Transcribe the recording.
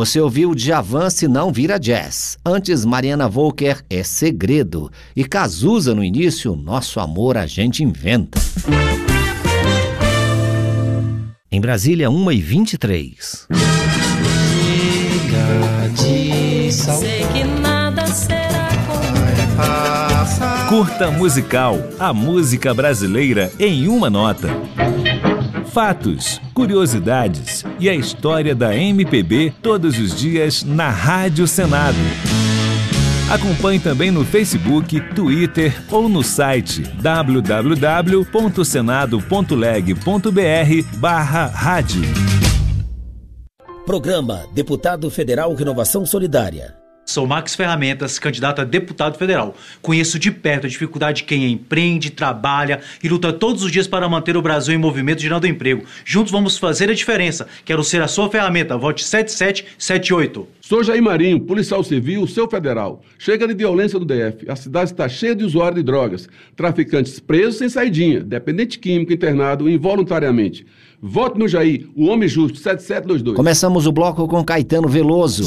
Você ouviu Djavan Se Não Vira Jazz. Antes, Mariana Volker, É Segredo. E Cazuza no início, Nosso Amor a Gente Inventa. Em Brasília, 1h23. Sei que nada será Curta Musical, a música brasileira em uma nota. Fatos, curiosidades e a história da MPB todos os dias na Rádio Senado. Acompanhe também no Facebook, Twitter ou no site www.senado.leg.br/rádio. Programa Deputado Federal Renovação Solidária. Sou Max Ferramentas, candidato a deputado federal. Conheço de perto a dificuldade de quem empreende, trabalha e luta todos os dias para manter o Brasil em movimento gerando emprego. Juntos vamos fazer a diferença. Quero ser a sua ferramenta. Vote 7778. Sou Jair Marinho, policial civil, seu federal. Chega de violência do DF. A cidade está cheia de usuários de drogas. Traficantes presos sem saidinha. Dependente químico internado involuntariamente. Vote no Jair, o homem justo, 7722. Começamos o bloco com Caetano Veloso.